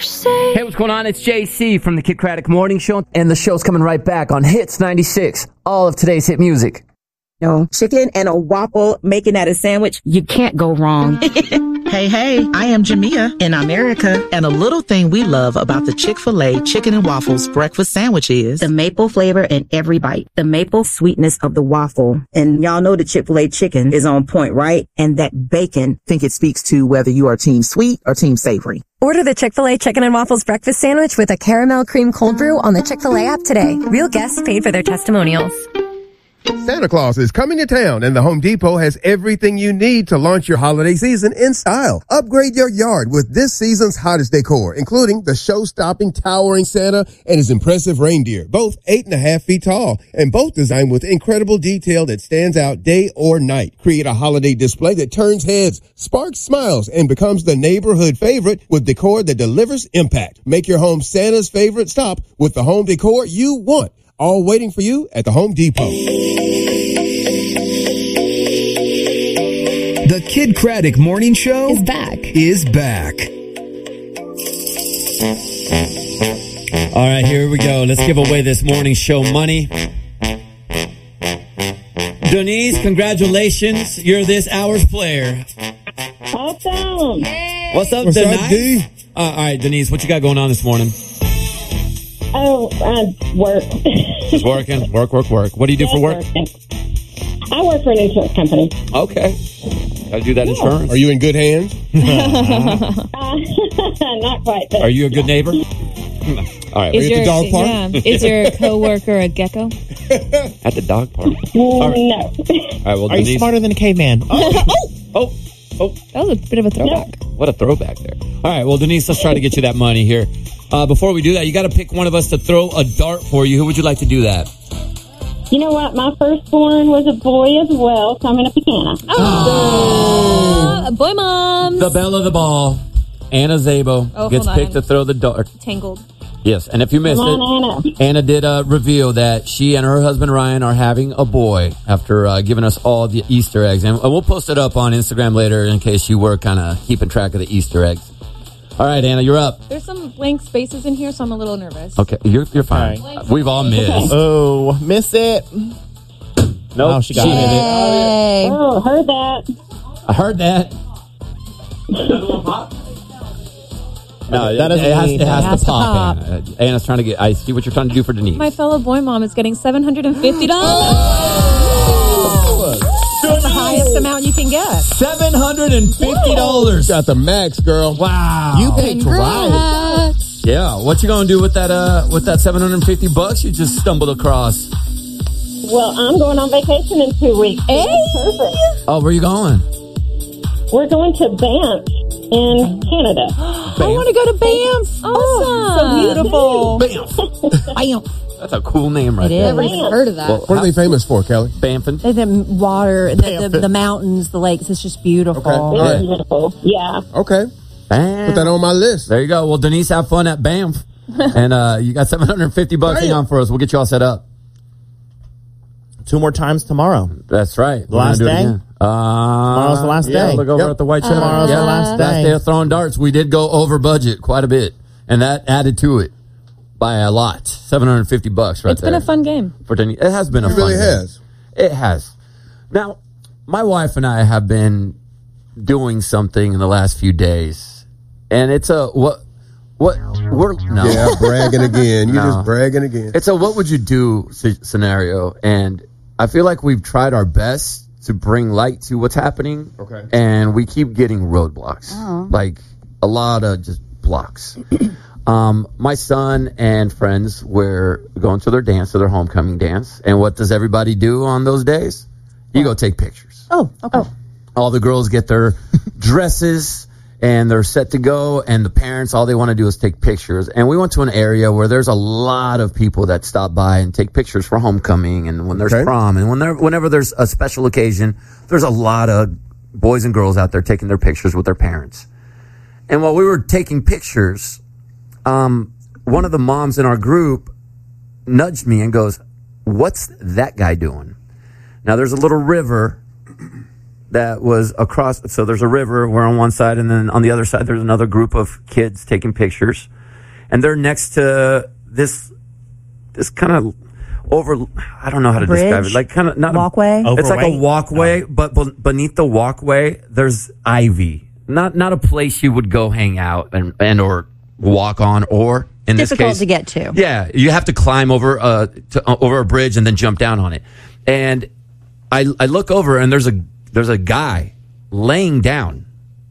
Hey, what's going on? It's JC from the Kid Craddock Morning Show. And the show's coming right back on Hits 96. All of today's hit music. Chicken and a waffle, making that a sandwich, you can't go wrong. Hey, I am Jamia in America, and a little thing we love about the Chick-fil-A Chicken and Waffles breakfast sandwich is the maple flavor in every bite, the maple sweetness of the waffle. And y'all know the Chick-fil-A chicken is on point, right? And that bacon. think it speaks to whether you are team sweet or team savory. Order the Chick-fil-A Chicken and Waffles breakfast sandwich with a caramel cream cold brew on the Chick-fil-A app today. Real guests paid for their testimonials. Santa Claus is coming to town, and the Home Depot has everything you need to launch your holiday season in style. Upgrade your yard with this season's hottest decor, including the show-stopping towering Santa and his impressive reindeer, both 8.5 feet tall, and both designed with incredible detail that stands out day or night. Create a holiday display that turns heads, sparks smiles, and becomes the neighborhood favorite with decor that delivers impact. Make your home Santa's favorite stop with the home decor you want. All waiting for you at the Home Depot. The Kid Craddock Morning Show Is back. All right, here we go. Let's give away this morning show money. Denise, congratulations. You're this hour's player. Awesome. What's up, What's Denise? up, D? All right, Denise, what you got going on this morning? Oh, work. Just working. Work. What do you do for work? I work for an insurance company. Okay. Gotta do that insurance. Are you in good hands? Not quite. But Are you a good neighbor? All right. Are you at the dog park? Yeah. Is your coworker a gecko? At the dog park. No. All right, well, Are you Denise. smarter than a caveman? Oh. That was a bit of a throwback. What a throwback there. All right, well, Denise, let's try to get you that money here. Before we do that, you got to pick one of us to throw a dart for you. Who would you like to do that? You know what? My firstborn was a boy as well, so I'm going to pick Anna. Boy moms. The belle of the ball, Anna Zabo, gets hold on. picked to throw the dart. Tangled. Yes, and if you missed Come on, it, Anna did reveal that she and her husband Ryan are having a boy after giving us all the Easter eggs. And we'll post it up on Instagram later in case you were kind of keeping track of the Easter eggs. All right, Anna, you're up. There's some blank spaces in here, so I'm a little nervous. Okay, you're fine. Right. We've all missed. Oh, miss it. Nope, Oh, she got it. hit it. Oh, heard that. I heard that. No, That doesn't it has, mean- it has It has to to pop. pop. Anna's trying to get. I see what you're trying to do for Denise. My fellow boy mom is getting $750. That's the highest amount you can get. $750. Got the max, girl. Wow. You picked right. Yeah. What you gonna do with that? With that $750 you just stumbled across? Well, I'm going on vacation in 2 weeks. Hey. Perfect. Oh, where you going? We're going to Banff in Canada. I want to go to Banff. Awesome. So beautiful. Bam. That's a cool name right It there. is. Never even heard of that. Well, What are they famous for, Kelly? Banffin. The water, the mountains, the lakes. It's just beautiful. Okay. All It's right. beautiful. Yeah. Okay. Put that on my list. There you go. Well, Denise, have fun at Banff. And you got $750 hang on for us. We'll get you all set up. 2 more times tomorrow. That's right. The last day? Tomorrow's the last day. Look over Yep. at the White Channel. Tomorrow's the last day. Day of throwing darts. We did go over budget quite a bit, and that added to it by a lot. $750 right It's been there. a fun game. For Denise. It has been a It fun really game. has. It has. Now, my wife and I have been doing something in the last few days, and it's a Yeah, bragging again. You're just bragging again. It's a what would you do scenario, and I feel like we've tried our best to bring light to what's happening. Okay. And we keep getting roadblocks, like a lot of just blocks. My son and friends were going to their homecoming dance, and what does everybody do on those days? You go take pictures. Oh, okay. All the girls get their dresses and they're set to go, and the parents, all they want to do is take pictures. And we went to an area where there's a lot of people that stop by and take pictures for homecoming and when there's prom and whenever there's a special occasion, there's a lot of boys and girls out there taking their pictures with their parents. And while we were taking pictures, one of the moms in our group nudged me and goes, "What's that guy doing?" Now there's a little river that was across. So there's a river. We're on one side, and then on the other side, there's another group of kids taking pictures. And they're next to this kind of I don't know how to describe it. Like kind of not walkway. It's like a walkway, but beneath the walkway, there's ivy. Not a place you would go hang out and or walk on, or in this case, difficult to get to. Yeah, you have to climb over a bridge and then jump down on it. And I look over and there's a guy laying down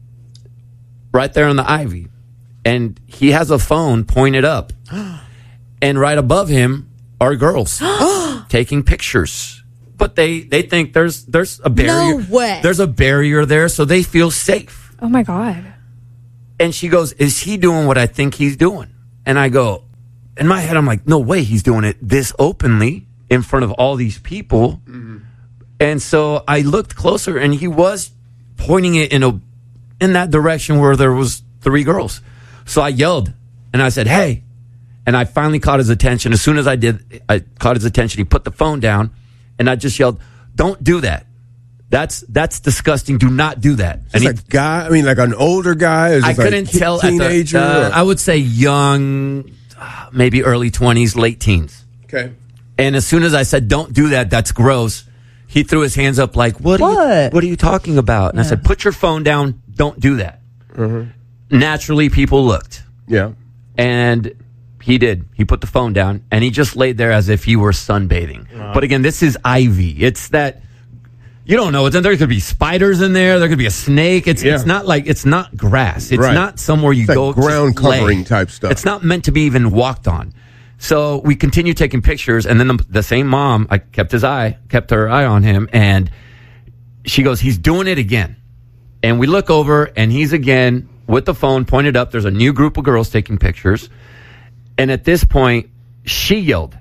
right there on the ivy, and he has a phone pointed up, and right above him are girls taking pictures. But they think there's a barrier. No way. There's a barrier there, so they feel safe. Oh my God. And she goes, is he doing what I think he's doing? And I go, in my head, I'm like, no way he's doing it this openly in front of all these people. Mm-hmm. And so I looked closer, and he was pointing it in that direction where there was 3 girls. So I yelled, and I said, hey. And I finally caught his attention. As soon as I did, I caught his attention. He put the phone down, and I just yelled, don't do that. That's disgusting. Do not do that. And a guy, I mean, like an older guy? I couldn't tell. Teenager? I would say young, maybe early 20s, late teens. Okay. And as soon as I said, don't do that, that's gross, he threw his hands up like, what are you talking about? And I said, put your phone down. Don't do that. Mm-hmm. Naturally, people looked. Yeah. And he did. He put the phone down, and he just laid there as if he were sunbathing. Wow. But again, this is ivy. It's that... You don't know. There could be spiders in there. There could be a snake. It's not like, it's not grass. It's not somewhere you go. Ground covering type stuff. It's not meant to be even walked on. So we continue taking pictures, and then the same mom, I kept her eye on him, and she goes, he's doing it again. And we look over, and he's again with the phone pointed up. There's a new group of girls taking pictures. And at this point, she yelled,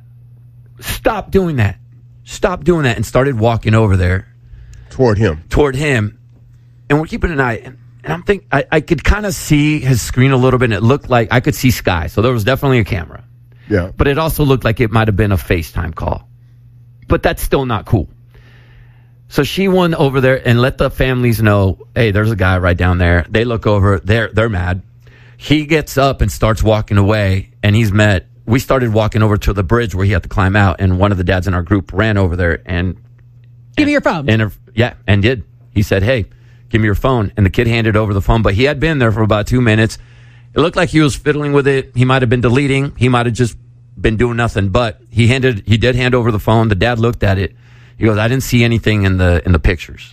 stop doing that. Stop doing that. And started walking over there. Toward him. And we're keeping an eye. And I'm thinking, I could kind of see his screen a little bit, and it looked like I could see sky. So there was definitely a camera. Yeah. But it also looked like it might have been a FaceTime call. But that's still not cool. So she went over there and let the families know, hey, there's a guy right down there. They look over. They're mad. He gets up and starts walking away, and we started walking over to the bridge where he had to climb out, and one of the dads in our group ran over there and give me your phone. And did. He said, hey, give me your phone. And the kid handed over the phone, but he had been there for about 2 minutes. It looked like he was fiddling with it. He might have been deleting. He might have just been doing nothing, but he did hand over the phone. The dad looked at it. He goes, I didn't see anything in the pictures.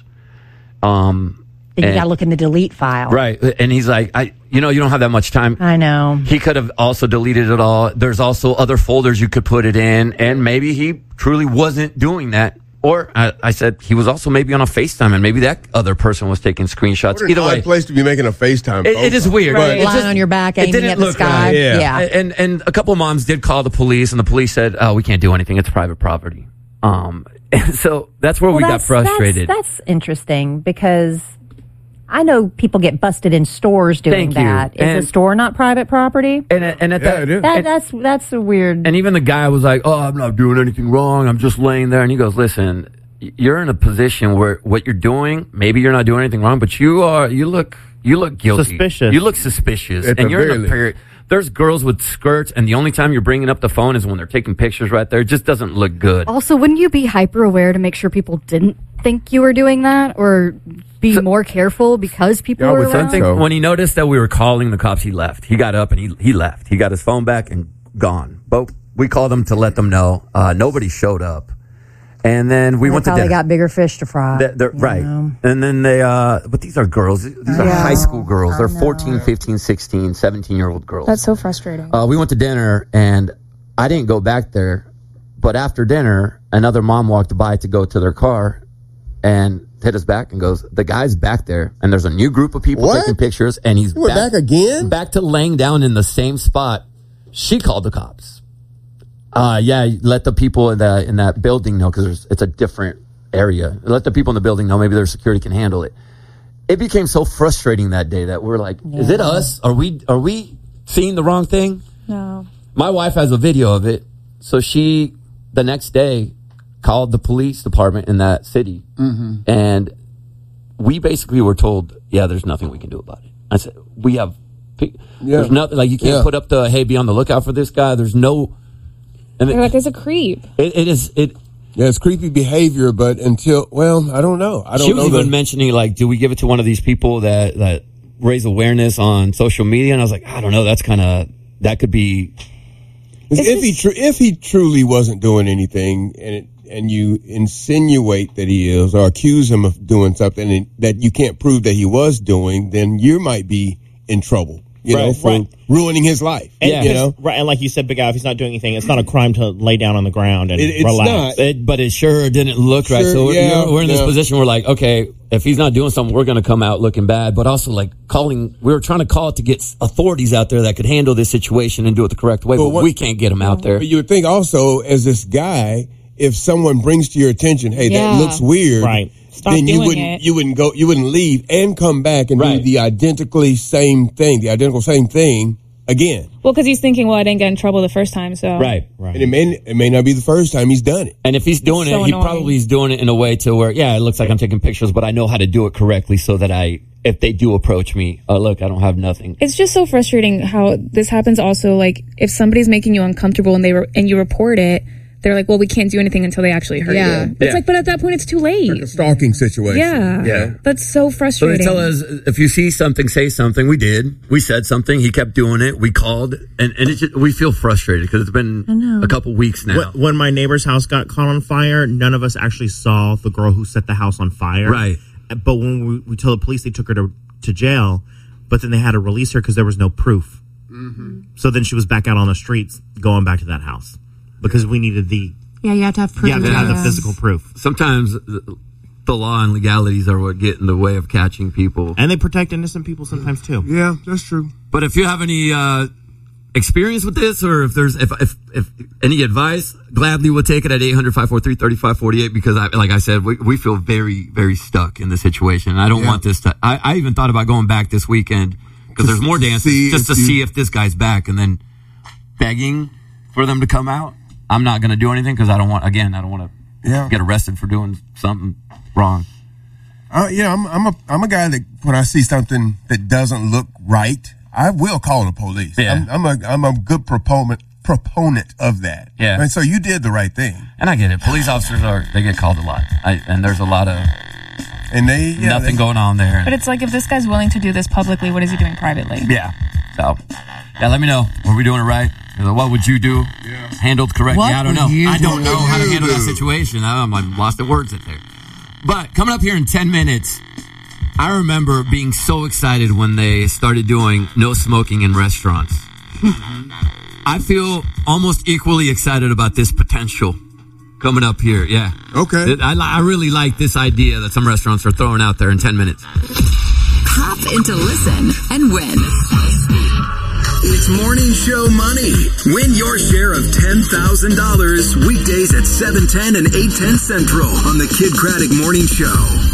Then you got to look in the delete file. Right. And he's like, you don't have that much time. I know. He could have also deleted it all. There's also other folders you could put it in, and maybe he truly wasn't doing that. Or I said he was also maybe on a FaceTime, and maybe that other person was taking screenshots. Either way, place to be making a FaceTime. It is weird. Right. Lying on your back, aiming at the sky. Right. Yeah. And a couple of moms did call the police, and the police said, "Oh, we can't do anything. It's private property." And so that's where we got frustrated. That's interesting, because I know people get busted in stores doing that. Is the store not private property? And at it is. That's a weird. And even the guy was like, "Oh, I'm not doing anything wrong. I'm just laying there." And he goes, "Listen, you're in a position where what you're doing, maybe you're not doing anything wrong, but you look guilty. Suspicious. You look suspicious, and you're in a period." There's girls with skirts, and the only time you're bringing up the phone is when they're taking pictures right there. It just doesn't look good. Also, wouldn't you be hyper aware to make sure people didn't think you were doing that, or be more careful because people were around? I think when he noticed that we were calling the cops, he left. He got up and he left. He got his phone back and gone. But we called them to let them know. Nobody showed up. And then we went to dinner. They got bigger fish to fry. Right. And then but these are girls. These are high school girls. They're 14, 15, 16, 17-year-old girls. That's so frustrating. We went to dinner, and I didn't go back there. But after dinner, another mom walked by to go to their car and hit us back and goes, the guy's back there, and there's a new group of people taking pictures, and he's back again? Back to laying down in the same spot. She called the cops. Let the people in that building know, because it's a different area. Let the people in the building know. Maybe their security can handle it. It became so frustrating that day that we're like, is it us? Are we seeing the wrong thing? No. My wife has a video of it, so she the next day called the police department in that city, and we basically were told, there's nothing we can do about it. I said, there's nothing, like you can't put up the, hey, be on the lookout for this guy. There's no. And they're like, there's a creep. It's creepy behavior, but I don't know. She was even mentioning, like, do we give it to one of these people that raise awareness on social media? And I was like, I don't know. That's that could be. If he truly wasn't doing anything, and you insinuate that he is, or accuse him of doing something that you can't prove that he was doing, then you might be in trouble. For ruining his life. And, and like you said, Big Al, if he's not doing anything, it's not a crime to lay down on the ground and relax. But it sure didn't look right. So we're in this position. We're like, okay, if he's not doing something, we're going to come out looking bad. But also, like, we were trying to call to get authorities out there that could handle this situation and do it the correct way. But we can't get them out there. But you would think also, as this guy, if someone brings to your attention, hey, that looks weird. Right. Then you wouldn't leave and come back and do the identical same thing again. Well, because he's thinking, I didn't get in trouble the first time, so right. And it may not be the first time he's done it. And if he's doing it, he probably is doing it in a way to where, it looks like I'm taking pictures, but I know how to do it correctly so that if they do approach me, look, I don't have nothing. It's just so frustrating how this happens. Also, like, if somebody's making you uncomfortable and you report it, they're like, well, we can't do anything until they actually hurt you. It's like, but at that point, it's too late. Like a stalking situation. Yeah. That's so frustrating. So they tell us, if you see something, say something. We did. We said something. He kept doing it. We called. And it's just, we feel frustrated because it's been a couple weeks now. When my neighbor's house got caught on fire, none of us actually saw the girl who set the house on fire. Right. But when we told the police, they took her to jail, but then they had to release her because there was no proof. Mm-hmm. So then she was back out on the streets going back to that house. Because we needed you have to have proof. You have to have the physical proof. Sometimes the law and legalities are what get in the way of catching people. And they protect innocent people sometimes, too. Yeah, that's true. But if you have any experience with this, or if there's if any advice, gladly we'll take it at 800-543-3548, because like I said, we feel very, very stuck in the situation. And I don't want this to... I even thought about going back this weekend, because there's more dances, just to see if this guy's back, and then begging for them to come out. I'm not going to do anything because I don't want to get arrested for doing something wrong. I'm a guy that when I see something that doesn't look right, I will call the police. Yeah. I'm a good proponent of that. Yeah. And so you did the right thing. And I get it. Police officers they get called a lot. And there's a lot of nothing going on there. But it's like, if this guy's willing to do this publicly, what is he doing privately? Yeah. So, let me know. Were we doing it right? What would you do? Handled correctly? I don't know. I don't know how to handle that situation. I'm lost at words in there. But coming up here in 10 minutes, I remember being so excited when they started doing no smoking in restaurants. I feel almost equally excited about this potential coming up here. Yeah. Okay. I really like this idea that some restaurants are throwing out there in 10 minutes. Hop into Listen and Win. It's Morning Show Money. Win your share of $10,000 weekdays at 7:10 and 8:10 Central on the Kid Craddock Morning Show.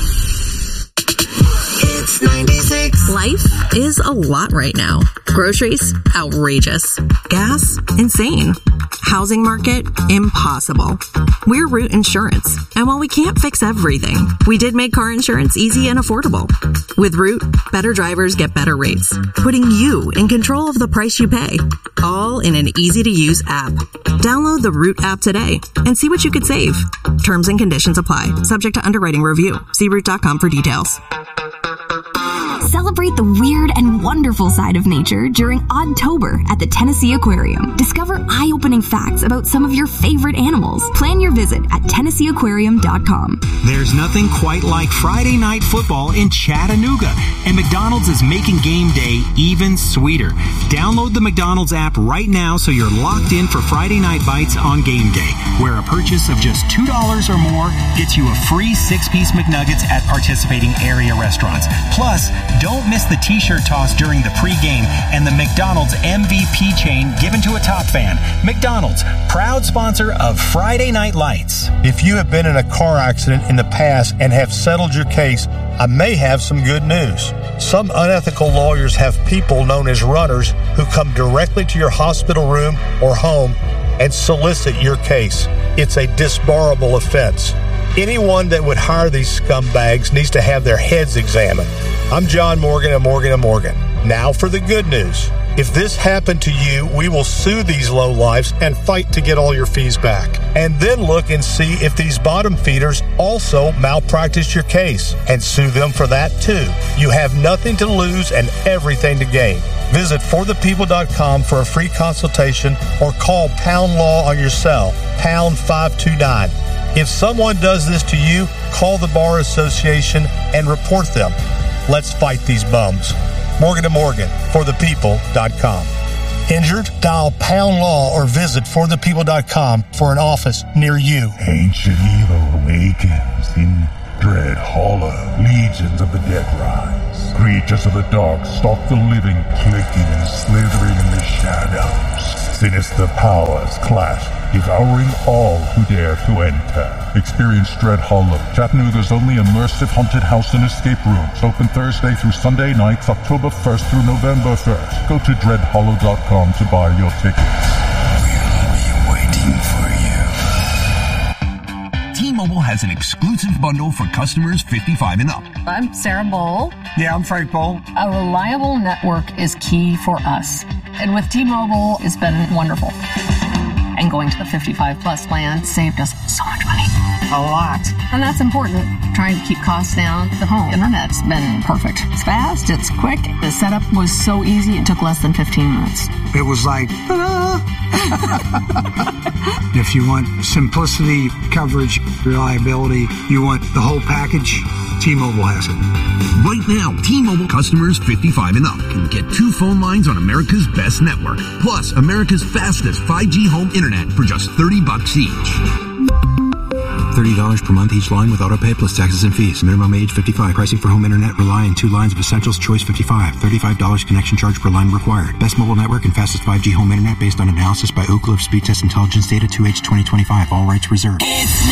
It's 96. Life is a lot right now. Groceries, outrageous. Gas, insane. Housing market, impossible. We're Root Insurance, and while we can't fix everything, we did make car insurance easy and affordable. With Root, better drivers get better rates, putting you in control of the price you pay, all in an easy-to-use app. Download the Root app today and see what you could save. Terms and conditions apply, subject to underwriting review. See Root.com for details. Celebrate the weird and wonderful side of nature during Oddtober at the Tennessee Aquarium. Discover eye-opening facts about some of your favorite animals. Plan your visit at TennesseeAquarium.com. There's nothing quite like Friday night football in Chattanooga, and McDonald's is making game day even sweeter. Download the McDonald's app right now so you're locked in for Friday night bites on game day, where a purchase of just $2 or more gets you a free 6-piece McNuggets at participating area restaurants. Plus, don't miss the t-shirt toss during the pregame and the McDonald's MVP chain given to a top fan. McDonald's, proud sponsor of Friday Night Lights. If you have been in a car accident in the past and have settled your case, I may have some good news. Some unethical lawyers have people known as runners who come directly to your hospital room or home and solicit your case. It's a disbarable offense. Anyone that would hire these scumbags needs to have their heads examined. I'm John Morgan of Morgan & Morgan. Now for the good news. If this happened to you, we will sue these lowlifes and fight to get all your fees back. And then look and see if these bottom feeders also malpracticed your case and sue them for that too. You have nothing to lose and everything to gain. Visit forthepeople.com for a free consultation or call Pound Law on your cell, pound 529. If someone does this to you, call the Bar Association and report them. Let's fight these bums. Morgan & Morgan, forthepeople.com. Injured? Dial Pound Law or visit forthepeople.com for an office near you. Ancient evil awakens in Dread Hollow. Legions of the dead rise. Creatures of the dark stalk the living, clicking and slithering in the shadows. Sinister powers clash, devouring all who dare to enter. Experience Dread Hollow, Chattanooga's only immersive haunted house and escape rooms. Open Thursday through Sunday nights, October 1st through November 1st. Go to dreadhollow.com to buy your tickets. We'll be waiting for you. T-Mobile has an exclusive bundle for customers 55 and up. I'm Sarah Bowl. Yeah, I'm Frank Bowl. A reliable network is key for us. And with T-Mobile, it's been wonderful. And going to the 55 plus plan saved us so much money. A lot. And that's important. Trying to keep costs down. The home internet's been perfect. It's fast, it's quick. The setup was so easy, it took less than 15 minutes. It was like, if you want simplicity, coverage, reliability, you want the whole package, T-Mobile has it. Right now, T-Mobile customers 55 and up can get 2 phone lines on America's best network, plus America's fastest 5G home internet for just $30 each. $30 per month each line with autopay plus taxes and fees. Minimum age 55. Pricing for home internet rely on 2 lines of Essentials Choice 55. $35 connection charge per line required. Best mobile network and fastest 5G home internet based on analysis by Ookla of Speed Test Intelligence Data 2H 2025. All rights reserved. It's